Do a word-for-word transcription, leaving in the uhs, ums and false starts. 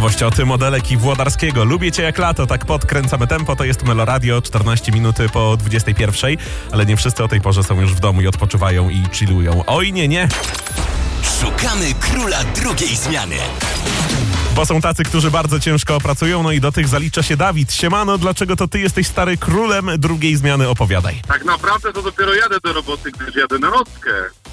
Ciekawość od Modelek i Włodarskiego. Lubię cię jak lato, tak podkręcamy tempo. To jest Meloradio, czternaście minut po dwudziestej pierwszej. Ale nie wszyscy o tej porze są już w domu i odpoczywają i chillują. Oj, nie, nie. Szukamy króla drugiej zmiany. Bo są tacy, którzy bardzo ciężko pracują, no i do tych zalicza się Dawid. Siemano, dlaczego to ty jesteś stary królem drugiej zmiany? Opowiadaj. Tak naprawdę to dopiero jadę do roboty, gdyż jadę na nockę.